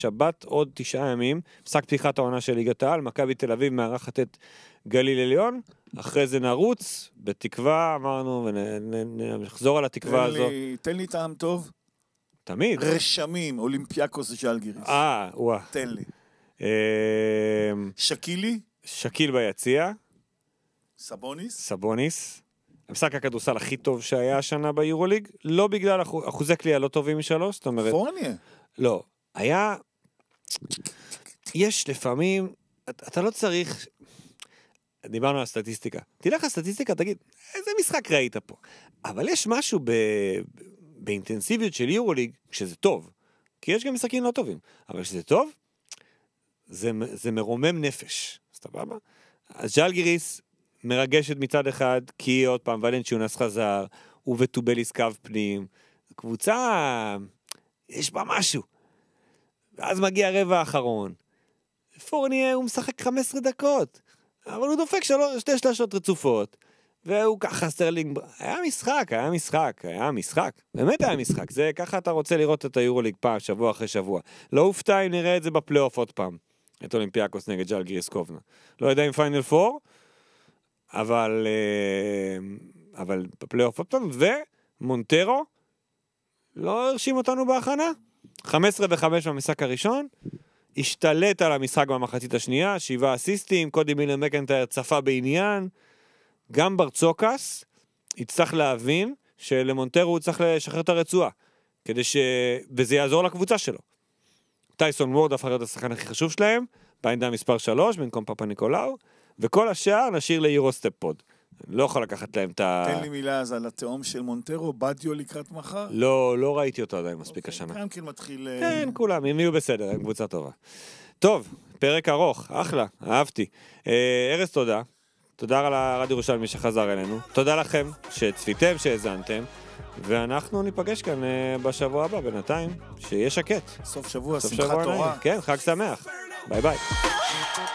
שבת עוד 9 ימים, משחק פתיחת העונה של ליגת העל, מכבי תל אביב מארחת את גליל עליון, אחרי זה נרוץ, בתקווה, אמרנו, ונחזור על התקווה הזו. תן לי טעם טוב. תמיד. רשמים, אולימפיאקוס ז'לגיריס. וואה. תן לי. שקילי? שקיל ביציע. סבוניס? סבוניס. המשחק הכדורסל הכי טוב שהיה השנה ביורוליג, לא בגלל אחוזי קליעה לא טובים משלוש, זאת אומרת... פורניה? לא. היה... יש לפעמים... אתה לא צריך... דיברנו על הסטטיסטיקה. תלך לסטטיסטיקה, תגיד, איזה משחק ראית פה? אבל יש משהו באינטנסיביות של יורוליג, כשזה טוב. כי יש גם משחקים לא טובים. אבל כשזה טוב, זה מרומם נפש. סבבה? אז ז'לגיריס מרגשת מצד אחד, כי עוד פעם ולנציונס חזר, וטובליס קו פנים. קבוצה, יש בה משהו. ואז מגיע הרבע האחרון. פורניה הוא משחק 15 דקות. אבל הוא דופק 2 שלשות רצופות. והוא ככה סטרלינג. היה משחק. באמת היה משחק. זה ככה אתה רוצה לראות את היורוליג פעם, שבוע אחרי שבוע. לא אופתע אם נראה את זה בפלייאוף עוד פעם. את אולימפיאקוס נגד ז'לגיריס קובנה. לא יודע אם פיינל 4, אבל בפלייאוף עוד פעם. ומונטרו לא הרשים אותנו בהכנה. 15-5 במשחק הראשון. השתלט על המשחק במחצית השנייה, 7 אסיסטים, קודי מילר מקנטייר צפה בעניין, גם ברצוקס יצטרך להבין שלמונטרו הוא צריך לשחרר את הרצועה, וזה יעזור לקבוצה שלו. טייסון וורד הפך להיות השחקן הכי חשוב שלהם, בעמדה מספר 3, במקום פאפה ניקולאו, וכל השאר נשאיר ליורוסטפ פוד. לא יכול לקחת להם את תן לי מילה אז על התאום של מונטרו, בדיו לקראת מחר? לא ראיתי אותו עדיין מספיק השנה. גם כן מתחיל... כן, כולם, הם יהיו בסדר, הם קבוצה טובה. טוב, פרק ארוך, אחלה, אהבתי. ארז, תודה. תודה על הרדיו ירושלמי שחזר אלינו. תודה לכם שצפיתם, שהזנתם. ואנחנו ניפגש כאן בשבוע הבא, בינתיים, שיהיה שקט. סוף שבוע, שמחת תורה. כן, חג שמח. ביי ביי.